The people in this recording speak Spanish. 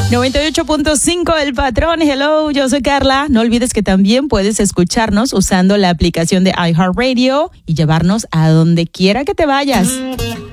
98.5 El Patrón. Hello, yo soy Carla. No olvides que también puedes escucharnos usando la aplicación de iHeartRadio y llevarnos a donde quiera que te vayas.